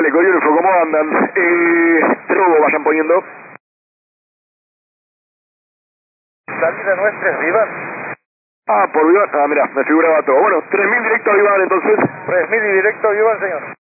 Coyolfo, ¿cómo andan? Trubo, vayan poniendo. Salida nuestra es Vivar. Ah, por Vivar. Ah, mira, me figuraba todo. Bueno, 3000 directo a Vivar entonces. 3000 y directo a Vivar, señor.